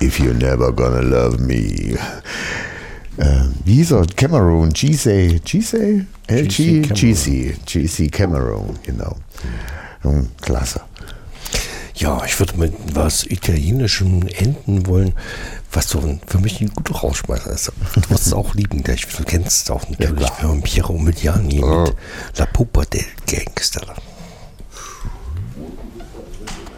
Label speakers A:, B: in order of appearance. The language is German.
A: If You're Never Gonna Love Me. Wie hieß er? Cameron, GC Cameron, genau. Klasse.
B: Ja, ich würde mit was Italienischem enden wollen, was so für mich ein guter Rausschmeißer ist. Du wirst es auch lieben, du kennst es auch natürlich. Ja, Piero Umiliani mit La Pupa del Gangster.